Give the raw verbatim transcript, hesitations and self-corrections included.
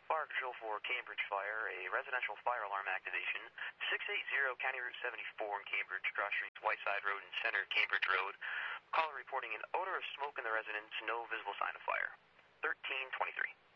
Fire Control for Cambridge Fire, a residential fire alarm activation, six eighty County Route seventy-four in Cambridge, cross streets Whiteside Road and Center Cambridge Road. Caller reporting an odor of smoke in the residence, no visible sign of fire. thirteen twenty-three.